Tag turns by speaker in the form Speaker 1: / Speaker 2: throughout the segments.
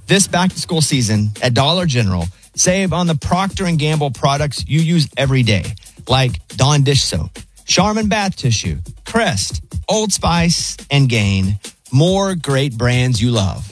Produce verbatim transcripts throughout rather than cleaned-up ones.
Speaker 1: This back-to-school season at Dollar General, save on the Procter and Gamble products you use every day, like Dawn dish soap, Charmin bath tissue, Crest, Old Spice, and Gain. More great brands you love.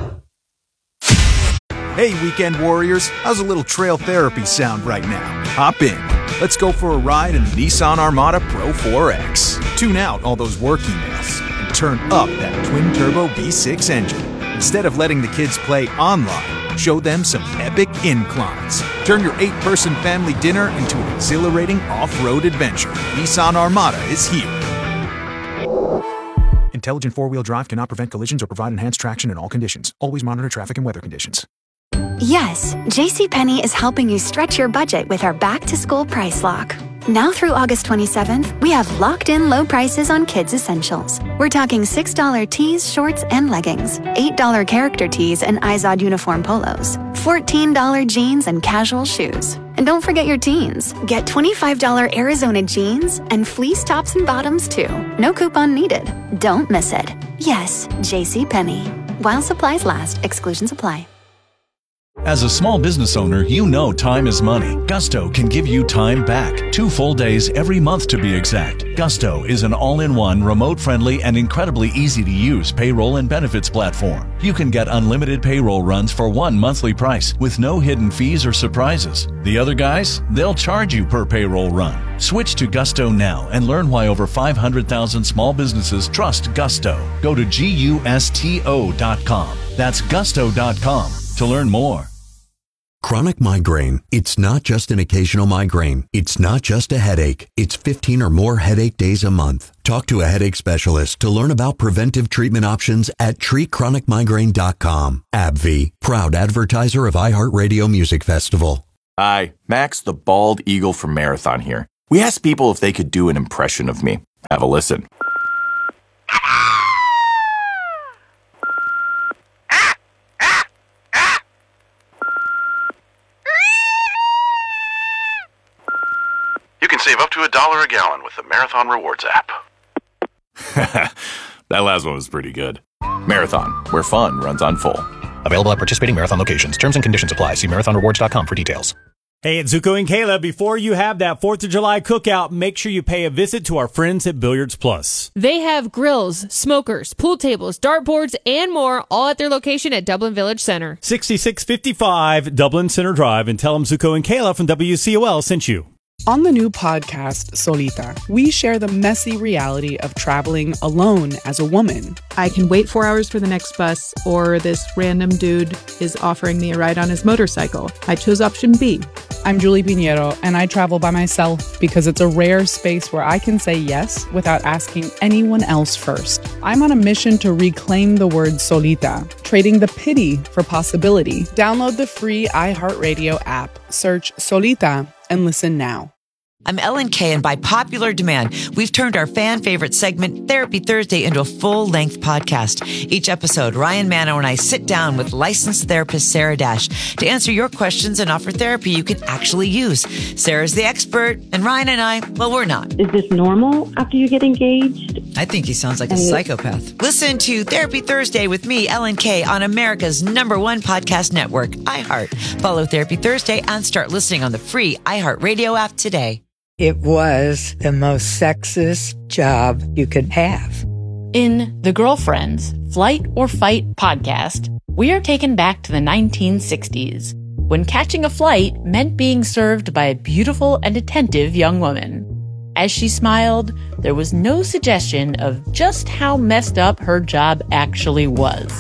Speaker 2: Hey, weekend warriors, how's a little trail therapy sound right now? Hop in. Let's go for a ride in the Nissan Armada Pro four X. Tune out all those work emails and turn up that twin-turbo V six engine. Instead of letting the kids play online, show them some epic inclines. Turn your eight-person family dinner into an exhilarating off-road adventure. Nissan Armada is here. Intelligent four-wheel drive cannot prevent collisions or provide enhanced traction in all conditions. Always monitor traffic and weather conditions.
Speaker 3: Yes, JCPenney is helping you stretch your budget with our back-to-school price lock. Now through August twenty-seventh, we have locked-in low prices on kids' essentials. We're talking six dollars tees, shorts, and leggings, eight dollars character tees and Izod uniform polos, fourteen dollars jeans and casual shoes. And don't forget your teens. Get twenty-five dollars Arizona jeans and fleece tops and bottoms, too. No coupon needed. Don't miss it. Yes, JCPenney. While supplies last, exclusions apply.
Speaker 4: As a small business owner, you know time is money. Gusto can give you time back. Two full days every month to be exact. Gusto is an all-in-one, remote-friendly, and incredibly easy-to-use payroll and benefits platform. You can get unlimited payroll runs for one monthly price with no hidden fees or surprises. The other guys, they'll charge you per payroll run. Switch to Gusto now and learn why over five hundred thousand small businesses trust Gusto. Go to gusto dot com. That's gusto dot com to learn more.
Speaker 5: Chronic migraine. It's not just an occasional migraine. It's not just a headache. It's fifteen or more headache days a month. Talk to a headache specialist to learn about preventive treatment options at treat chronic migraine dot com. AbbVie, proud advertiser of iHeartRadio Music Festival.
Speaker 6: Hi, Max the Bald Eagle from Marathon here. We asked people if they could do an impression of me. Have a listen.
Speaker 7: Save up to a dollar a gallon with the Marathon Rewards app.
Speaker 6: That last one was pretty good. Marathon, where fun runs on full.
Speaker 8: Available at participating Marathon locations. Terms and conditions apply. See marathon rewards dot com for details.
Speaker 9: Hey, it's Zuko and Kayla. Before you have that fourth of July cookout, make sure you pay a visit to our friends at Billiards Plus.
Speaker 10: They have grills, smokers, pool tables, dartboards, and more, all at their location at Dublin Village Center.
Speaker 9: sixty-six fifty-five Dublin Center Drive, and tell them Zuko and Kayla from W C O L sent you.
Speaker 11: On the new podcast, Solita, we share the messy reality of traveling alone as a woman.
Speaker 12: I can wait four hours for the next bus, or this random dude is offering me a ride on his motorcycle. I chose option B.
Speaker 11: I'm Julie Pinheiro, and I travel by myself because it's a rare space where I can say yes without asking anyone else first. I'm on a mission to reclaim the word solita, trading the pity for possibility. Download the free iHeartRadio app, search Solita, and listen now.
Speaker 13: I'm Ellen Kay, and by popular demand, we've turned our fan favorite segment, Therapy Thursday, into a full-length podcast. Each episode, Ryan Manno and I sit down with licensed therapist Sarah Dash to answer your questions and offer therapy you can actually use. Sarah's the expert, and Ryan and I, well, we're not.
Speaker 14: Is this normal after you get engaged?
Speaker 13: I think he sounds like a psychopath. Listen to Therapy Thursday with me, Ellen Kay, on America's number one podcast network, iHeart. Follow Therapy Thursday and start listening on the free iHeartRadio app today.
Speaker 15: It was the most sexist job you could have.
Speaker 16: In The Girlfriends, Flight or Fight podcast, we are taken back to the nineteen sixties, when catching a flight meant being served by a beautiful and attentive young woman. As she smiled, there was no suggestion of just how messed up her job actually was.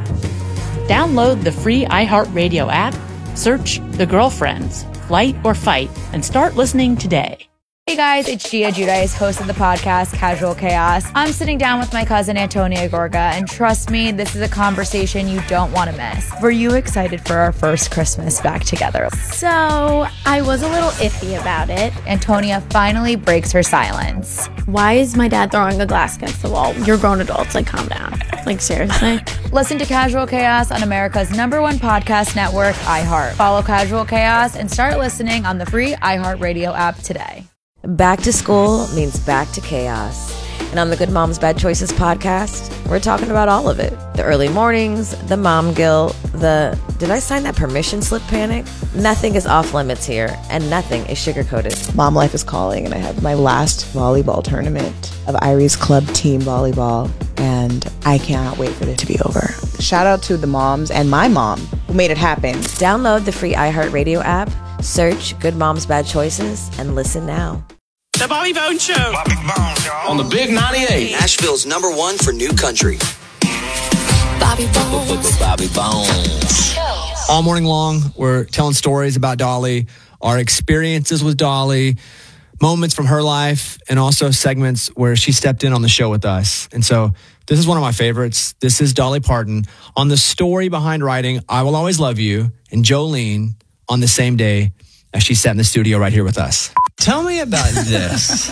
Speaker 16: Download the free iHeartRadio app, search The Girlfriends, Flight or Fight, and start listening today.
Speaker 17: Hey guys, it's Gia Giudice, host of the podcast Casual Chaos. I'm sitting down with my cousin Antonia Gorga, and trust me, this is a conversation you don't want to miss. Were you excited for our first Christmas back together?
Speaker 18: So, I was a little iffy about it.
Speaker 17: Antonia finally breaks her silence.
Speaker 18: Why is my dad throwing a glass against the wall? You're grown adults, like calm down. Like seriously?
Speaker 17: Listen to Casual Chaos on America's number one podcast network, iHeart. Follow Casual Chaos and start listening on the free iHeartRadio app today.
Speaker 19: Back to school means back to chaos. And on the Good Moms Bad Choices podcast, we're talking about all of it. The early mornings, the mom guilt, the did I sign that permission slip panic? Nothing is off limits here, and nothing is sugar-coated.
Speaker 20: Mom life is calling, and I have my last volleyball tournament of Irie's Club Team Volleyball, and I cannot wait for it to be over. Shout out to the moms and my mom who made it happen.
Speaker 19: Download the free iHeartRadio app, search Good Moms Bad Choices, and listen now.
Speaker 21: The Bobby Bones Show. Bobby Bones, y'all.
Speaker 22: On the Big ninety-eight. Nashville's number one for new country.
Speaker 23: Bobby Bones.
Speaker 22: Bobby Bones.
Speaker 1: All morning long, we're telling stories about Dolly, our experiences with Dolly, moments from her life, and also segments where she stepped in on the show with us. And so this is one of my favorites. This is Dolly Parton on the story behind writing I Will Always Love You, and Jolene on the same day as she sat in the studio right here with us. Tell me about this.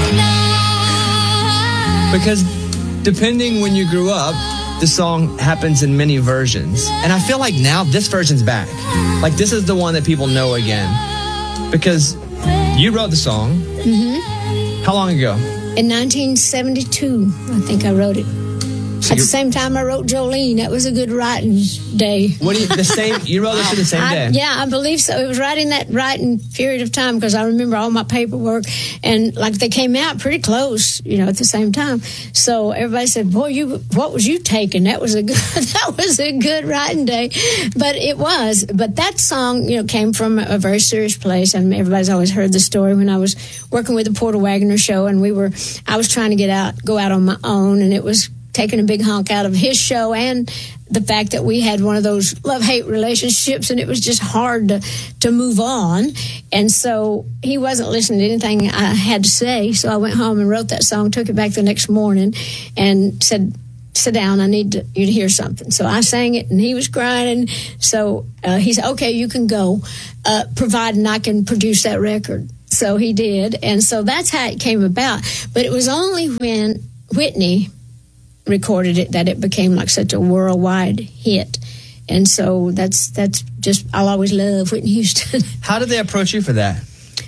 Speaker 1: Because depending when you grew up, the song happens in many versions. And I feel like now this version's back. Like this is the one that people know again. Because you wrote the song.
Speaker 24: Mm-hmm.
Speaker 1: How long ago?
Speaker 24: In nineteen seventy-two, I think I wrote it.
Speaker 1: So
Speaker 24: At the same time I wrote Jolene. That was a good writing day.
Speaker 1: What do you, the same, you wrote this the same
Speaker 24: I,
Speaker 1: day?
Speaker 24: yeah, I believe so. It was right in that writing period of time because I remember all my paperwork and like they came out pretty close, you know, at the same time. So everybody said, boy, you, what was you taking? That was a good, that was a good writing day. But it was, but that song, you know, came from a very serious place. And everybody's always heard the story when I was working with the Porter Wagoner show and we were, I was trying to get out, go out on my own, and it was taking a big hunk out of his show and the fact that we had one of those love-hate relationships and it was just hard to, to move on. And so he wasn't listening to anything I had to say. So I went home and wrote that song, took it back the next morning and said, sit down, I need to, you to hear something. So I sang it and he was crying. And so uh, he said, okay, you can go, uh, providing I can produce that record. So he did. And so that's how it came about. But it was only when Whitney recorded it that it became like such a worldwide hit. And so that's that's just, I'll always love Whitney Houston.
Speaker 1: How did they approach you for that?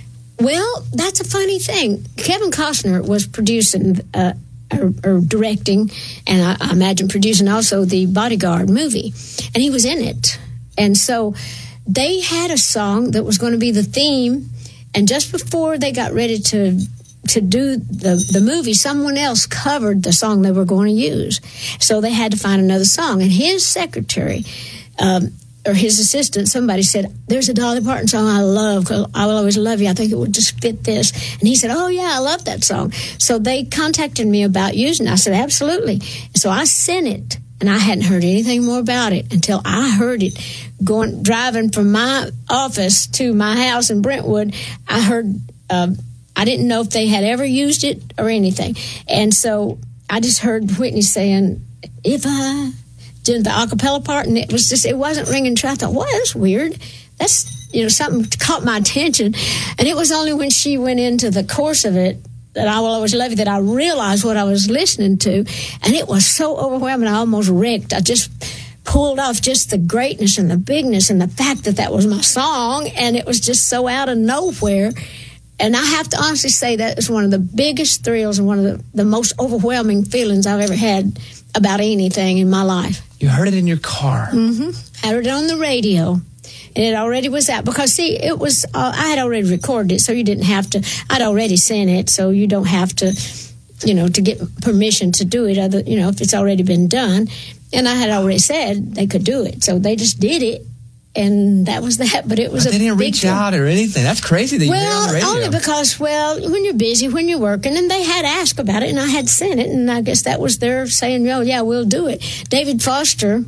Speaker 24: Well, that's a funny thing. Kevin Costner was producing uh, or, or directing, and I, I imagine producing also the Bodyguard movie, and he was in it. And so they had a song that was going to be the theme, and just before they got ready to to do the, the movie, someone else covered the song they were going to use. So they had to find another song. And his secretary, um, or his assistant, somebody said, there's a Dolly Parton song I love, cause I Will Always Love You. I think it would just fit this. And he said, oh, yeah, I love that song. So they contacted me about using it. I said, absolutely. So I sent it, and I hadn't heard anything more about it until I heard it going, driving from my office to my house in Brentwood. I heard... Uh, I didn't know if they had ever used it or anything. And so I just heard Whitney saying, if I did the a cappella part, and it was just, it wasn't ringing true. I thought, well, that's weird. That's, you know, something caught my attention. And it was only when she went into the course of it, that I Will Always Love You, that I realized what I was listening to. And it was so overwhelming, I almost wrecked. I just pulled off just the greatness and the bigness and the fact that that was my song. And it was just so out of nowhere. And I have to honestly say that is one of the biggest thrills and one of the, the most overwhelming feelings I've ever had about anything in my life.
Speaker 1: You heard it in your car.
Speaker 24: Mm-hmm. I heard it on the radio. And it already was out. Because, see, it was, uh, I had already recorded it, so you didn't have to, I'd already sent it, so you don't have to, you know, to get permission to do it, other, you know, if it's already been done. And I had already said they could do it. So they just did it. And that was that, but it was
Speaker 1: but
Speaker 24: a
Speaker 1: they didn't
Speaker 24: big
Speaker 1: reach
Speaker 24: thing.
Speaker 1: out or anything. That's crazy that you
Speaker 24: well,
Speaker 1: did it on the radio.
Speaker 24: only because, well, when you're busy, when you're working, and they had asked about it, and I had sent it, and I guess that was their saying, oh, yeah, we'll do it. David Foster,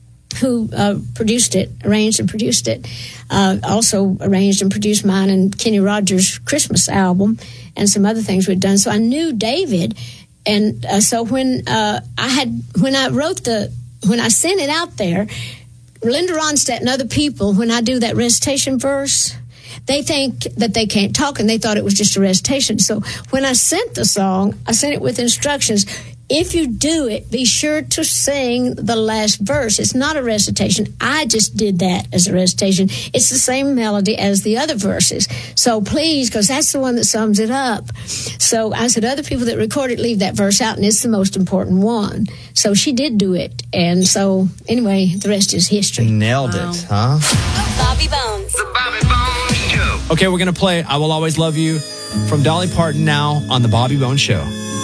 Speaker 24: who uh, produced it, arranged and produced it, uh, also arranged and produced mine and Kenny Rogers' Christmas album and some other things we'd done. So I knew David, and uh, so when uh, I had, when I wrote the, when I sent it out there, Linda Ronstadt and other people, when I do that recitation verse, they think that they can't talk, and they thought it was just a recitation. So when I sent the song, I sent it with instructions. if you do it, be sure to sing the last verse. It's not a recitation. I just did that as a recitation. It's the same melody as the other verses. So please, because that's the one that sums it up. So I said, other people that record it, leave that verse out, and it's the most important one. So she did do it. And so, anyway, the rest is history.
Speaker 1: Nailed wow. it, huh?
Speaker 22: Bobby Bones. The Bobby Bones Show.
Speaker 1: Okay, we're going to play I Will Always Love You from Dolly Parton now on The Bobby Bones Show.